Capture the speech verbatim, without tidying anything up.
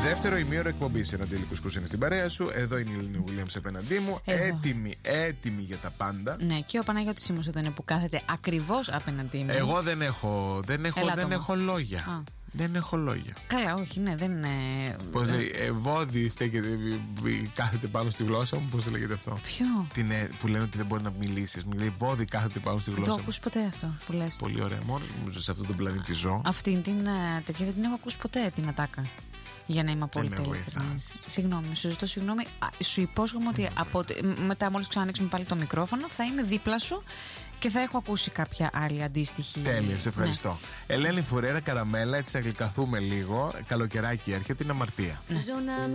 Δεύτερο ημίωρο εκπομπή. Ένα τελικό κουρσίνη στην παρέα σου. Εδώ είναι η Ελένη Williams απέναντί μου. Εδώ. Έτοιμη, έτοιμη για τα πάντα. Ναι, και ο Παναγιώτης Σίμος εδώ είναι που κάθεται ακριβώς απέναντί μου. Εγώ δεν έχω, δεν έχω, δεν έχω λόγια. Α. Δεν έχω λόγια. Καλά, όχι, ναι, δεν είναι. Πώς λέει, ε, βόδι στέκεται, κάθεται πάνω στη γλώσσα μου, πώς το λέγεται αυτό. Ποιο? Την, που λένε ότι δεν μπορεί να μιλήσει. Μου λέει βόδι κάθεται πάνω στη γλώσσα μου. Δεν το ακούσει ποτέ αυτό που λες. Πολύ ωραία. Μόνο μου σε αυτόν τον πλανήτη ζω. Αυτή την τέτοια δεν την έχω ακούσει ποτέ την ατάκα. Για να είμαι απόλυτα ειλικρινής. Συγγνώμη, σου ζητώ συγγνώμη. Σου υπόσχομαι ότι από, μετά, μόλις ξανανοίξουμε πάλι το μικρόφωνο, θα είμαι δίπλα σου και θα έχω ακούσει κάποια άλλη αντίστοιχη. Τέλεια, σε ευχαριστώ. Ναι. Ελένη Φουρέρα, Καραμέλα, έτσι θα γλυκαθούμε λίγο. Καλοκαιράκι έρχεται, είναι αμαρτία. Ναι.